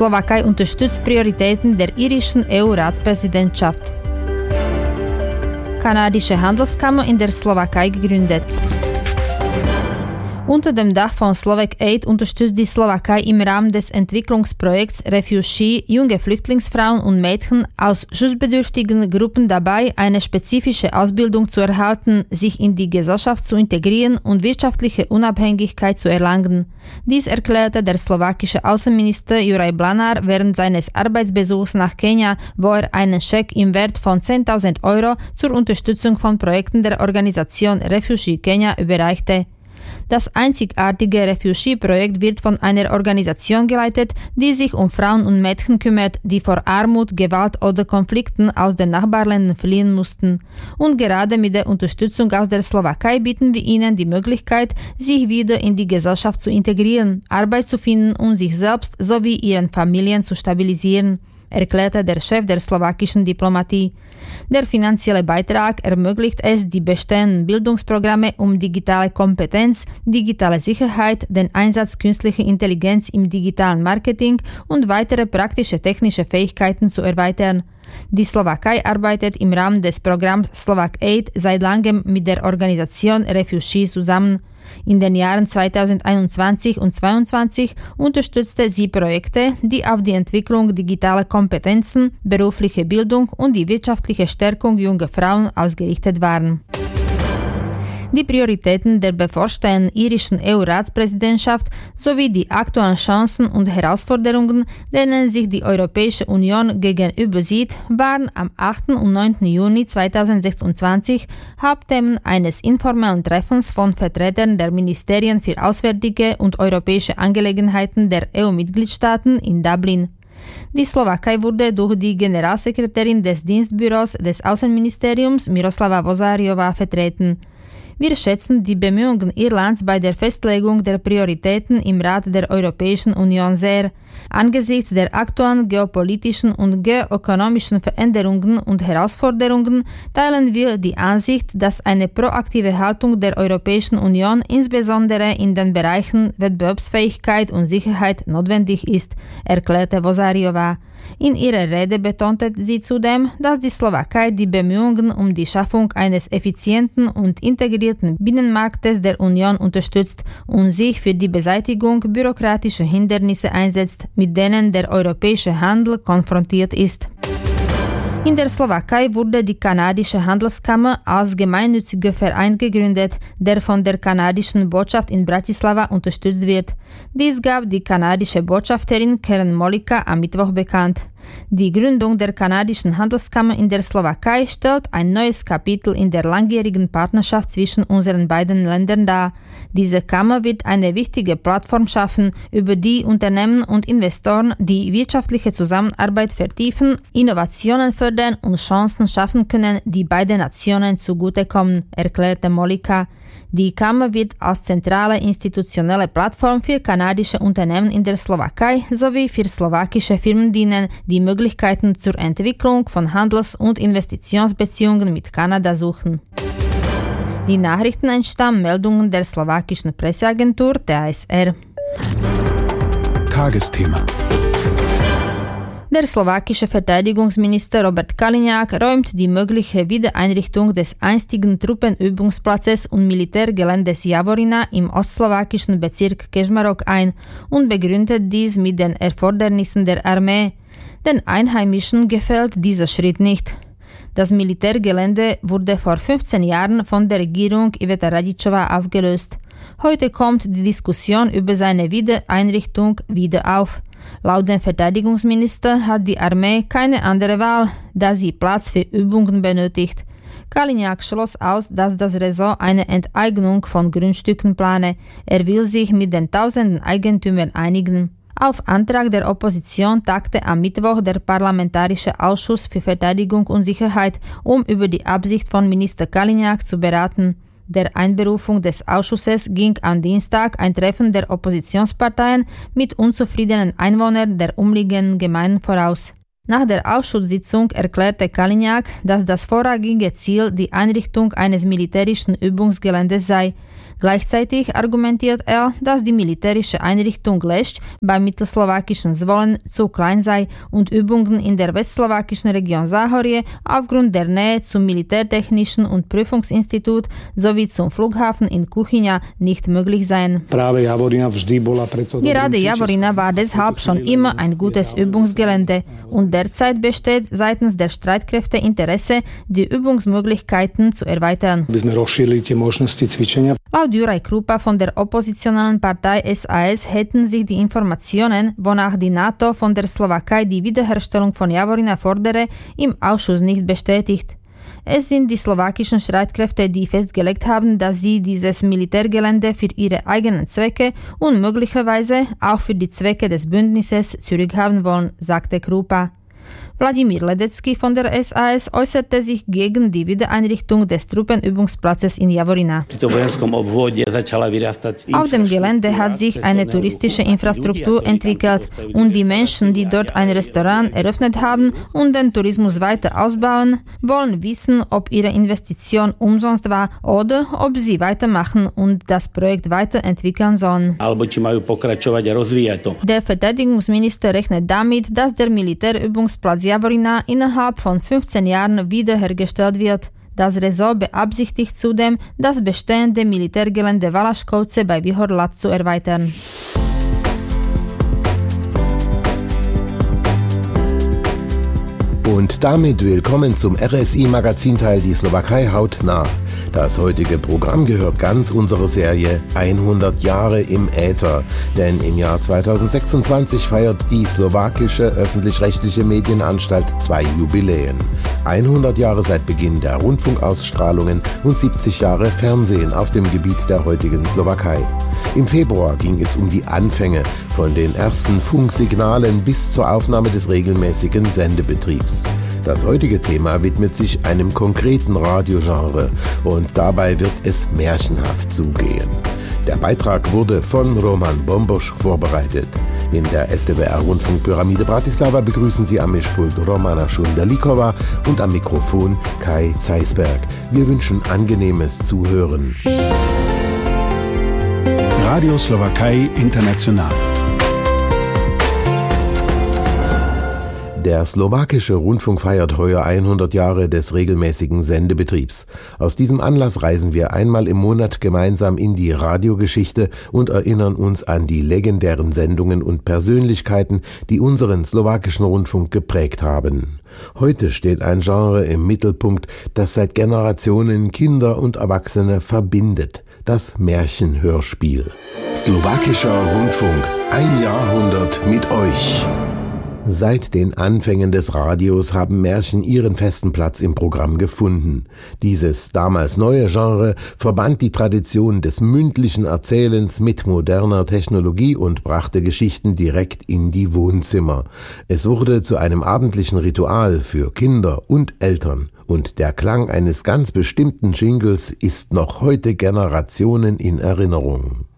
Slowakei unterstützt Prioritäten der irischen EU-Ratspräsidentschaft. Kanadische Handelskammer in der Slowakei gegründet. Unter dem Dach von Slovak Aid unterstützt die Slowakei im Rahmen des Entwicklungsprojekts Refugee junge Flüchtlingsfrauen und Mädchen aus schutzbedürftigen Gruppen dabei, eine spezifische Ausbildung zu erhalten, sich in die Gesellschaft zu integrieren und wirtschaftliche Unabhängigkeit zu erlangen. Dies erklärte der slowakische Außenminister Juraj Blanár während seines Arbeitsbesuchs nach Kenia, wo er einen Scheck im Wert von 10.000 Euro zur Unterstützung von Projekten der Organisation Refugee Kenya überreichte. Das einzigartige Refugee-Projekt wird von einer Organisation geleitet, die sich um Frauen und Mädchen kümmert, die vor Armut, Gewalt oder Konflikten aus den Nachbarländern fliehen mussten. Und gerade mit der Unterstützung aus der Slowakei bieten wir ihnen die Möglichkeit, sich wieder in die Gesellschaft zu integrieren, Arbeit zu finden und sich selbst sowie ihren Familien zu stabilisieren, erklärte der Chef der slowakischen Diplomatie. Der finanzielle Beitrag ermöglicht es, die bestehenden Bildungsprogramme um digitale Kompetenz, digitale Sicherheit, den Einsatz künstlicher Intelligenz im digitalen Marketing und weitere praktische technische Fähigkeiten zu erweitern. Die Slowakei arbeitet im Rahmen des Programms Slovak Aid seit langem mit der Organisation Refugee zusammen. In den Jahren 2021 und 2022 unterstützte sie Projekte, die auf die Entwicklung digitaler Kompetenzen, berufliche Bildung und die wirtschaftliche Stärkung junger Frauen ausgerichtet waren. Die Prioritäten der bevorstehenden irischen EU-Ratspräsidentschaft sowie die aktuellen Chancen und Herausforderungen, denen sich die Europäische Union gegenüber sieht, waren am 8. und 9. Juni 2026 Hauptthemen eines informellen Treffens von Vertretern der Ministerien für Auswärtige und Europäische Angelegenheiten der EU-Mitgliedstaaten in Dublin. Die Slowakei wurde durch die Generalsekretärin des Dienstbüros des Außenministeriums Miroslava Vozáriová vertreten. Wir schätzen die Bemühungen Irlands bei der Festlegung der Prioritäten im Rat der Europäischen Union sehr. Angesichts der aktuellen geopolitischen und geoökonomischen Veränderungen und Herausforderungen teilen wir die Ansicht, dass eine proaktive Haltung der Europäischen Union insbesondere in den Bereichen Wettbewerbsfähigkeit und Sicherheit notwendig ist, erklärte Vozáriová. In ihrer Rede betonte sie zudem, dass die Slowakei die Bemühungen um die Schaffung eines effizienten und integrierten Binnenmarktes der Union unterstützt und sich für die Beseitigung bürokratischer Hindernisse einsetzt, mit denen der europäische Handel konfrontiert ist. In der Slowakei wurde die kanadische Handelskammer als gemeinnütziger Verein gegründet, der von der kanadischen Botschaft in Bratislava unterstützt wird. Dies gab die kanadische Botschafterin Karen Molika am Mittwoch bekannt. Die Gründung der kanadischen Handelskammer in der Slowakei stellt ein neues Kapitel in der langjährigen Partnerschaft zwischen unseren beiden Ländern dar. Diese Kammer wird eine wichtige Plattform schaffen, über die Unternehmen und Investoren die wirtschaftliche Zusammenarbeit vertiefen, Innovationen fördern und Chancen schaffen können, die beiden Nationen zugutekommen, erklärte Molika. Die Kammer wird als zentrale institutionelle Plattform für kanadische Unternehmen in der Slowakei sowie für slowakische Firmen dienen, die Möglichkeiten zur Entwicklung von Handels- und Investitionsbeziehungen mit Kanada suchen. Die Nachrichten entstammen Meldungen der slowakischen Presseagentur TASR. Tagesthema. Der slowakische Verteidigungsminister Robert Kaliňák räumt die mögliche Wiedereinrichtung des einstigen Truppenübungsplatzes und Militärgeländes Javorina im ostslowakischen Bezirk Kežmarok ein und begründet dies mit den Erfordernissen der Armee. Den Einheimischen gefällt dieser Schritt nicht. Das Militärgelände wurde vor 15 Jahren von der Regierung Iveta Radičová aufgelöst. Heute kommt die Diskussion über seine Wiedereinrichtung wieder auf. Laut dem Verteidigungsminister hat die Armee keine andere Wahl, da sie Platz für Übungen benötigt. Kaliňák schloss aus, dass das Ressort eine Enteignung von Grundstücken plane. Er will sich mit den tausenden Eigentümern einigen. Auf Antrag der Opposition tagte am Mittwoch der Parlamentarische Ausschuss für Verteidigung und Sicherheit, um über die Absicht von Minister Kaliňák zu beraten. Der Einberufung des Ausschusses ging am Dienstag ein Treffen der Oppositionsparteien mit unzufriedenen Einwohnern der umliegenden Gemeinden voraus. Nach der Ausschusssitzung erklärte Kaliňák, dass das vorrangige Ziel die Einrichtung eines militärischen Übungsgeländes sei. Gleichzeitig argumentiert er, dass die militärische Einrichtung Lešť beim mittelslowakischen Zvolen zu klein sei und Übungen in der westslowakischen Region Záhorie aufgrund der Nähe zum Militärtechnischen und Prüfungsinstitut sowie zum Flughafen in Kuchyňa nicht möglich seien. Gerade Javorina war deshalb schon immer ein gutes Übungsgelände und derzeit besteht seitens der Streitkräfte Interesse, die Übungsmöglichkeiten zu erweitern. Laut Juraj Krupa von der oppositionellen Partei SAS hätten sich die Informationen, wonach die NATO von der Slowakei die Wiederherstellung von Javorina fordere, im Ausschuss nicht bestätigt. Es sind die slowakischen Streitkräfte, die festgelegt haben, dass sie dieses Militärgelände für ihre eigenen Zwecke und möglicherweise auch für die Zwecke des Bündnisses zurückhaben wollen, sagte Krupa. Vladimír Ledecký von der SAS äußerte sich gegen die Wiedereinrichtung des Truppenübungsplatzes in Javorina. Auf dem Gelände hat sich eine touristische Infrastruktur entwickelt und die Menschen, die dort ein Restaurant eröffnet haben und den Tourismus weiter ausbauen, wollen wissen, ob ihre Investition umsonst war oder ob sie weitermachen und das Projekt weiterentwickeln sollen. Der Verteidigungsminister rechnet damit, dass der Militärübungsplatz Javorina innerhalb von 15 Jahren wiederhergestellt wird. Das Resort beabsichtigt zudem, das bestehende Militärgelände Valaškovce bei Výhor-Lad zu erweitern. Und damit willkommen zum RSI-Magazinteil Die Slowakei hautnah. Das heutige Programm gehört ganz unserer Serie 100 Jahre im Äther. Denn im Jahr 2026 feiert die slowakische öffentlich-rechtliche Medienanstalt 2 Jubiläen. 100 Jahre seit Beginn der Rundfunkausstrahlungen und 70 Jahre Fernsehen auf dem Gebiet der heutigen Slowakei. Im Februar ging es um die Anfänge von den ersten Funksignalen bis zur Aufnahme des regelmäßigen Sendebetriebs. Das heutige Thema widmet sich einem konkreten Radiogenre und dabei wird es märchenhaft zugehen. Der Beitrag wurde von Roman Bombosch vorbereitet. In der STWR-Rundfunkpyramide Bratislava begrüßen Sie am Mischpult Romana Šundalikova und am Mikrofon Kai Zeisberg. Wir wünschen angenehmes Zuhören. Radio Slowakei International. Der slowakische Rundfunk feiert heuer 100 Jahre des regelmäßigen Sendebetriebs. Aus diesem Anlass reisen wir einmal im Monat gemeinsam in die Radiogeschichte und erinnern uns an die legendären Sendungen und Persönlichkeiten, die unseren slowakischen Rundfunk geprägt haben. Heute steht ein Genre im Mittelpunkt, das seit Generationen Kinder und Erwachsene verbindet: das Märchenhörspiel. Slowakischer Rundfunk, 1 Jahrhundert mit euch. Seit den Anfängen des Radios haben Märchen ihren festen Platz im Programm gefunden. Dieses damals neue Genre verband die Tradition des mündlichen Erzählens mit moderner Technologie und brachte Geschichten direkt in die Wohnzimmer. Es wurde zu einem abendlichen Ritual für Kinder und Eltern. Und der Klang eines ganz bestimmten Jingles ist noch heute Generationen in Erinnerung.